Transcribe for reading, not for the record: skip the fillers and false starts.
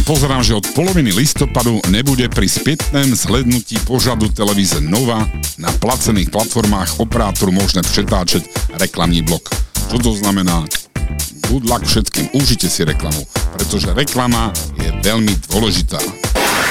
pozerám, že od poloviny listopadu nebude pri spätnom zhlednutí pořadu televíze Nova na placených platformách operátoru možné přetáčať reklamný blok. Čo to znamená? Good luck všetkým, užite si reklamu, pretože reklama je veľmi dôležitá.